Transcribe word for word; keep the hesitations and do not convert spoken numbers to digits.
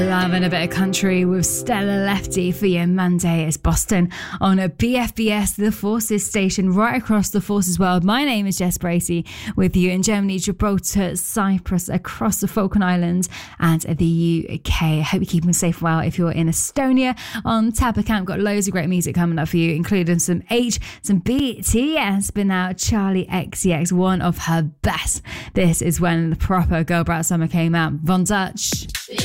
Love and a bit of country with Stella Lefty for your Monday. It's Boston on a B F B S, the Forces station right across the Forces world. My name is Jess Bracey with you in Germany, Gibraltar, Cyprus, across the Falkland Islands and the U K. I hope you're keeping safe well if you're in Estonia. On tap account, got loads of great music coming up for you, including some H, some B T S, but now Charlie X C X, one of her best. This is when the proper Girl Brat Summer came out. Von Dutch.